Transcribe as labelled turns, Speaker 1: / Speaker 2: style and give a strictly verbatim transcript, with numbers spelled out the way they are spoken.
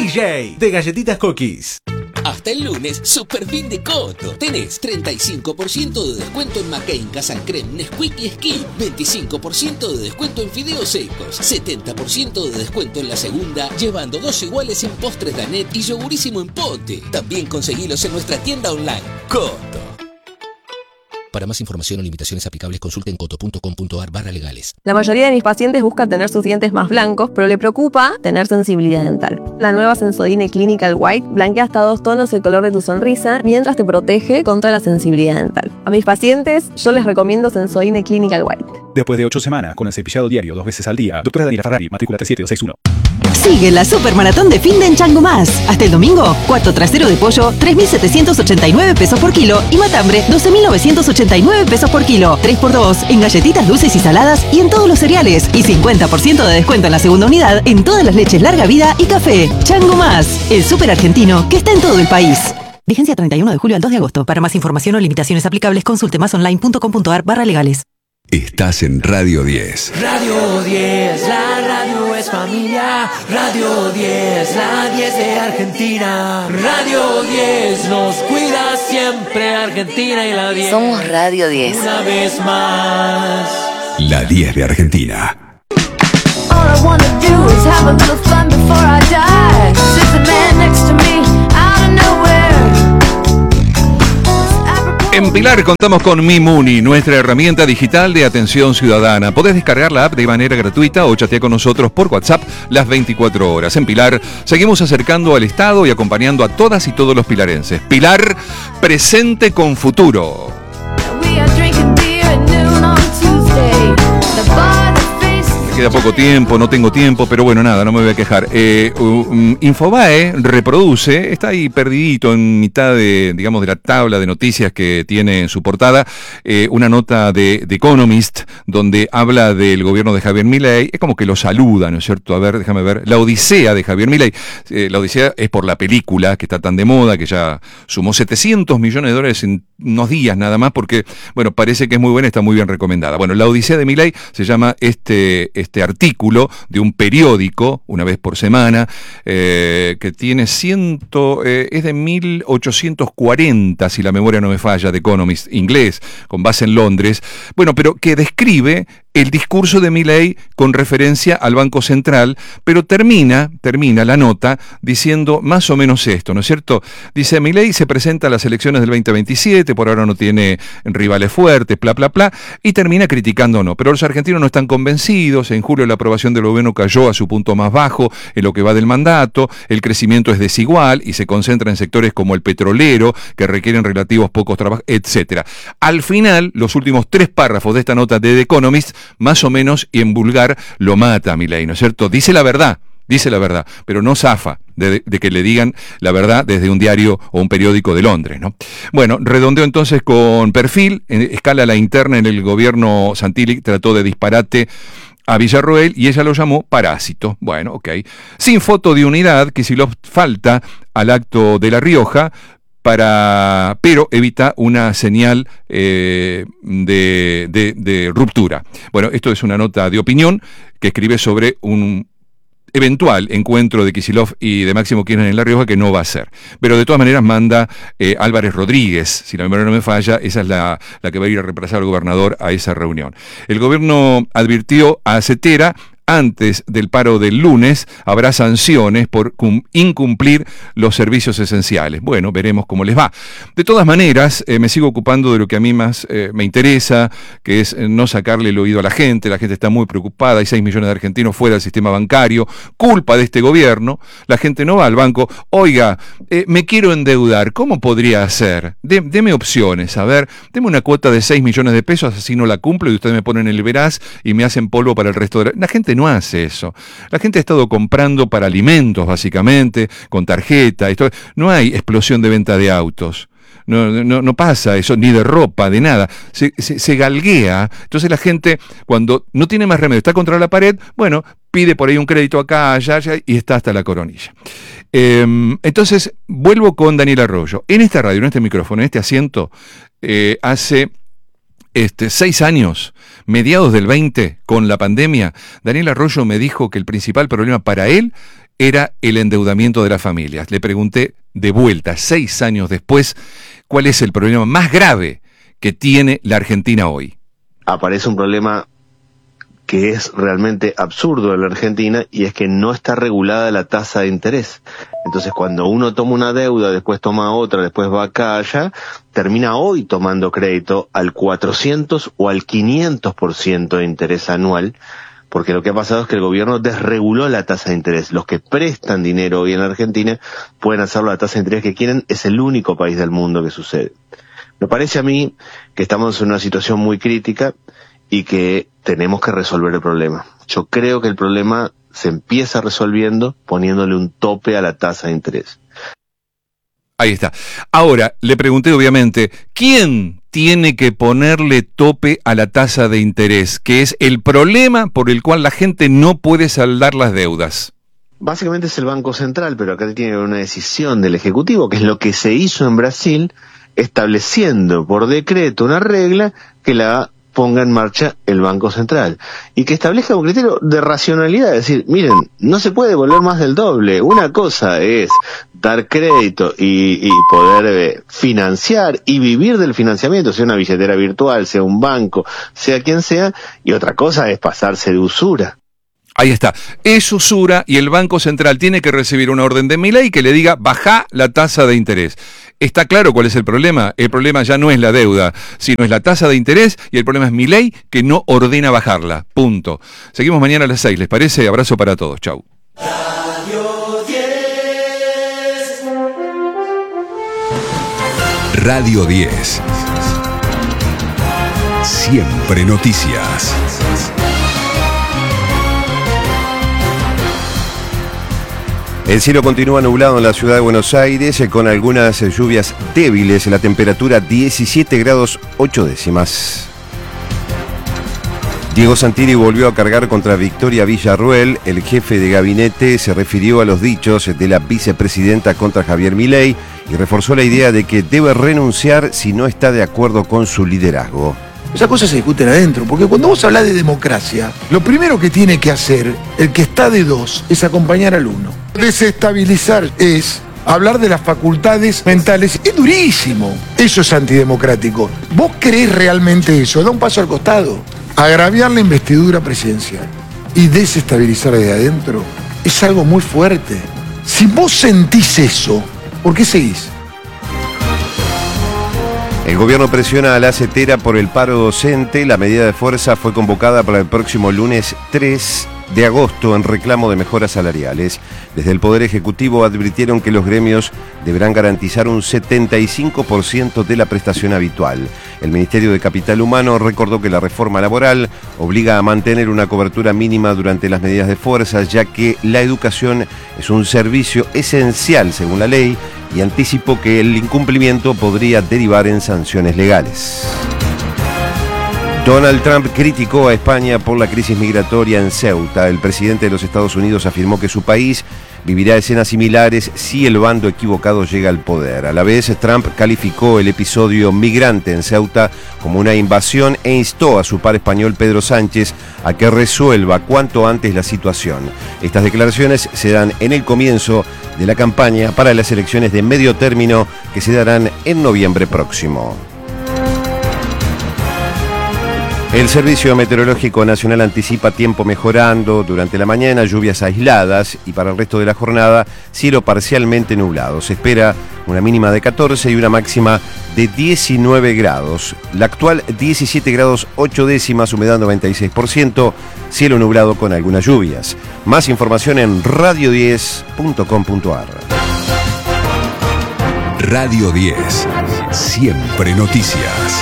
Speaker 1: J de Galletitas Cookies.
Speaker 2: Hasta el lunes, super fin de Coto. Tenés treinta y cinco por ciento de descuento en McCain, Casan Creme, Nesquik y Skin. veinticinco por ciento de descuento en fideos secos. setenta por ciento de descuento en la segunda, llevando dos iguales en postres Danet y yogurísimo en pote. También conseguilos en nuestra tienda online. Coto. Para más información o limitaciones aplicables, consulten coto punto com punto ar barra legales.
Speaker 3: La mayoría de mis pacientes buscan tener sus dientes más blancos, pero le preocupa tener sensibilidad dental. La nueva Sensodyne Clinical White blanquea hasta dos tonos el color de tu sonrisa, mientras te protege contra la sensibilidad dental. A mis pacientes, yo les recomiendo Sensodyne Clinical White.
Speaker 4: Después de ocho semanas con el cepillado diario dos veces al día, doctora Daniela Ferrari, matrícula tres siete dos seis uno.
Speaker 5: Sigue la supermaratón de fin de en Chango Más. Hasta el domingo, cuarto trasero de pollo, tres mil setecientos ochenta y nueve pesos por kilo y matambre, doce mil novecientos ochenta y nueve pesos por kilo. tres por dos en galletitas dulces y saladas y en todos los cereales. Y cincuenta por ciento de descuento en la segunda unidad en todas las leches larga vida y café. Chango Más, el súper argentino que está en todo el país. Vigencia treinta y uno de julio al dos de agosto. Para más información o limitaciones aplicables, consulte masonline punto com punto ar barra legales.
Speaker 6: Estás en Radio diez.
Speaker 7: Radio diez, la radio es familia. Radio diez, la diez de Argentina. Radio diez nos cuida siempre Argentina y la diez.
Speaker 8: Somos Radio diez.
Speaker 7: Una vez más.
Speaker 6: La diez de Argentina.
Speaker 9: All I wanna do is have a little fun before I die. Sits a man next to me out of nowhere.
Speaker 10: En Pilar contamos con Mi Muni, nuestra herramienta digital de atención ciudadana. Podés descargar la app de manera gratuita o chatear con nosotros por WhatsApp las veinticuatro horas. En Pilar seguimos acercando al Estado y acompañando a todas y todos los pilarenses. Pilar, presente con futuro. Me queda poco tiempo, no tengo tiempo, pero bueno, nada, no me voy a quejar. Eh, um, Infobae reproduce, está ahí perdidito en mitad de, digamos, de la tabla de noticias que tiene en su portada, eh, una nota de, de Economist, donde habla del gobierno de Javier Milei, es como que lo saluda, ¿no es cierto? A ver, déjame ver, la odisea de Javier Milei. Eh, la odisea es por la película, que está tan de moda, que ya sumó setecientos millones de dólares en unos días nada más, porque, bueno, parece que es muy buena, está muy bien recomendada. Bueno, la odisea de Milei se llama este... este artículo de un periódico, una vez por semana, eh, que tiene ciento, eh, es de mil ochocientos cuarenta, si la memoria no me falla, de Economist, inglés, con base en Londres, bueno, pero que describe el discurso de Milei con referencia al Banco Central, pero termina, termina la nota diciendo más o menos esto, ¿no es cierto? Dice, Milei se presenta a las elecciones del veinte veintisiete, por ahora no tiene rivales fuertes, bla, bla, bla, y termina criticando, no, pero los argentinos no están convencidos, en julio la aprobación del gobierno cayó a su punto más bajo en lo que va del mandato, el crecimiento es desigual y se concentra en sectores como el petrolero, que requieren relativos pocos trabajos, etcétera. Al final, los últimos tres párrafos de esta nota de The Economist, más o menos, y en vulgar, lo mata a Milei, ¿no es cierto? Dice la verdad, dice la verdad, pero no zafa de, de que le digan la verdad desde un diario o un periódico de Londres, ¿no? Bueno, redondeo entonces con Perfil, en escala la interna en el gobierno. Santilli trató de disparate a Villarroel y ella lo llamó parásito. Bueno, ok. Sin foto de unidad, Kicillof falta al acto de La Rioja, para, pero evita una señal eh, de, de, de ruptura. Bueno, esto es una nota de opinión que escribe sobre un eventual encuentro de Kicillof y de Máximo Kirchner en La Rioja, que no va a ser. Pero de todas maneras manda eh, Álvarez Rodríguez, si la memoria no me falla, esa es la, la que va a ir a reemplazar al gobernador a esa reunión. El gobierno advirtió a Cetera, antes del paro del lunes habrá sanciones por cum- incumplir los servicios esenciales. Bueno, veremos cómo les va. De todas maneras, eh, me sigo ocupando de lo que a mí más eh, me interesa, que es eh, no sacarle el oído a la gente. La gente está muy preocupada, hay seis millones de argentinos fuera del sistema bancario, culpa de este gobierno. La gente no va al banco. Oiga, eh, me quiero endeudar, ¿cómo podría hacer? De, deme opciones, a ver, deme una cuota de seis millones de pesos, así no la cumplo y ustedes me ponen el veraz y me hacen polvo para el resto de la... La gente no hace eso. La gente ha estado comprando para alimentos, básicamente, con tarjeta. Esto, no hay explosión de venta de autos. No, no, no pasa eso, ni de ropa, de nada. Se, se, se galguea. Entonces la gente, cuando no tiene más remedio, está contra la pared, bueno, pide por ahí un crédito acá, allá, allá, y está hasta la coronilla. Eh, entonces, vuelvo con Daniel Arroyo. En esta radio, en este micrófono, en este asiento, eh, hace... Este, seis años, mediados del veinte, con la pandemia, Daniel Arroyo me dijo que el principal problema para él era el endeudamiento de las familias. Le pregunté de vuelta, seis años después, ¿cuál es el problema más grave que tiene la Argentina hoy?
Speaker 8: Aparece un problema que es realmente absurdo en la Argentina, y es que no está regulada la tasa de interés. Entonces, cuando uno toma una deuda, después toma otra, después va acá, allá, termina hoy tomando crédito al cuatrocientos o al quinientos por ciento de interés anual, porque lo que ha pasado es que el gobierno desreguló la tasa de interés. Los que prestan dinero hoy en la Argentina pueden hacerlo a la tasa de interés que quieren. Es el único país del mundo que sucede. Me parece a mí que estamos en una situación muy crítica y que tenemos que resolver el problema. Yo creo que el problema se empieza resolviendo poniéndole un tope a la tasa de interés.
Speaker 10: Ahí está. Ahora, le pregunté obviamente, ¿quién tiene que ponerle tope a la tasa de interés? Que es el problema por el cual la gente no puede saldar las deudas.
Speaker 8: Básicamente es el Banco Central, pero acá tiene una decisión del Ejecutivo, que es lo que se hizo en Brasil, estableciendo por decreto una regla que la ponga en marcha el Banco Central y que establezca un criterio de racionalidad, es decir, miren, no se puede devolver más del doble. Una cosa es dar crédito y, y poder eh, financiar y vivir del financiamiento, sea una billetera virtual, sea un banco, sea quien sea, y otra cosa es pasarse de usura.
Speaker 10: Ahí está, es usura y el Banco Central tiene que recibir una orden de Milei que le diga baja la tasa de interés. ¿Está claro cuál es el problema? El problema ya no es la deuda, sino es la tasa de interés, y el problema es Milei que no ordena bajarla. Punto. Seguimos mañana a las seis, ¿les parece? Abrazo para todos. Chau.
Speaker 7: Radio diez.
Speaker 6: Radio diez. Siempre noticias.
Speaker 11: El cielo continúa nublado en la ciudad de Buenos Aires, con algunas lluvias débiles. La temperatura diecisiete grados ocho décimas. Diego Santilli volvió a cargar contra Victoria Villarruel. El jefe de gabinete se refirió a los dichos de la vicepresidenta contra Javier Milei y reforzó la idea de que debe renunciar si no está de acuerdo con su liderazgo.
Speaker 12: Esas cosas se discuten adentro, porque cuando vos hablás de democracia, lo primero que tiene que hacer el que está de dos es acompañar al uno. Desestabilizar es hablar de las facultades mentales. Es durísimo. Eso es antidemocrático. ¿Vos creés realmente eso? Da un paso al costado. Agraviar la investidura presidencial y desestabilizar desde adentro es algo muy fuerte. Si vos sentís eso, ¿por qué seguís?
Speaker 11: El gobierno presiona a la CETERA por el paro docente. La medida de fuerza fue convocada para el próximo lunes tres de agosto en reclamo de mejoras salariales. Desde el Poder Ejecutivo advirtieron que los gremios deberán garantizar un setenta y cinco por ciento de la prestación habitual. El Ministerio de Capital Humano recordó que la reforma laboral obliga a mantener una cobertura mínima durante las medidas de fuerza, ya que la educación es un servicio esencial según la ley, y anticipó que el incumplimiento podría derivar en sanciones legales. Donald Trump criticó a España por la crisis migratoria en Ceuta. El presidente de los Estados Unidos afirmó que su país vivirá escenas similares si el bando equivocado llega al poder. A la vez, Trump calificó el episodio migrante en Ceuta como una invasión e instó a su par español Pedro Sánchez a que resuelva cuanto antes la situación. Estas declaraciones se dan en el comienzo de la campaña para las elecciones de medio término que se darán en noviembre próximo. El Servicio Meteorológico Nacional anticipa tiempo mejorando durante la mañana, lluvias aisladas, y para el resto de la jornada, cielo parcialmente nublado. Se espera una mínima de catorce y una máxima de diecinueve grados. La actual diecisiete grados ocho décimas, humedad noventa y seis por ciento, cielo nublado con algunas lluvias. Más información en radio diez punto com punto ar.
Speaker 6: Radio diez. Siempre noticias.